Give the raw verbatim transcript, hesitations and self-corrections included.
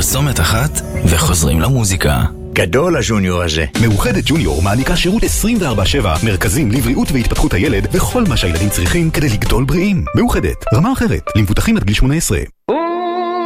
פרסומת אחת וחוזרים למוזיקה. גדול הג'וניור הזה. מאוחדת ג'וניור מעניקה שירות עשרים וארבע שבע, מרכזים לבריאות והתפתחות הילד וכל מה שהילדים צריכים כדי לגדול בריאים. מאוחדת, רמה אחרת, למבוטחים עד גיל שמונה עשרה.